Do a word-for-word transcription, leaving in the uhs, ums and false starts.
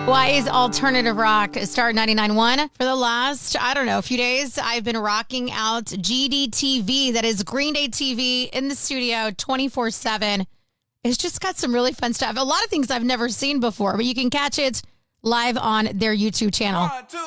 Why is alternative rock Star ninety-nine point one? For the last, I don't know, a few days, I've been rocking out G D T V. That is Green Day T V in the studio twenty-four seven. It's just got some really fun stuff. A lot of things I've never seen before, but you can catch it live on their YouTube channel.